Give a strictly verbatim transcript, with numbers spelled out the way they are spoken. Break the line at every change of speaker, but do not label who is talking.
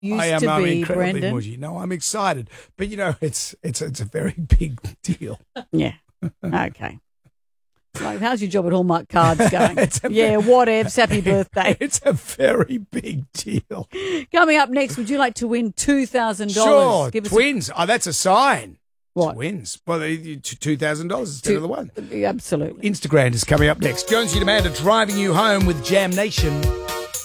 used
I am.
to
I'm
be,
incredibly
Brendan.
mushy. No, I'm excited, but you know, it's it's it's a very big deal.
Yeah. Okay. Like, how's your job at Hallmark Cards going?
It's a
yeah, whatevs. Happy birthday.
It's a very big deal.
Coming up next, would you like to win two thousand dollars?
Sure,
Give us
twins. Oh, that's a sign.
What?
Twins. Well, they- two thousand dollars instead
Two-
of the one.
A, absolutely.
Instagram is coming up next. Jonesy and Amanda driving you home with Jam Nation.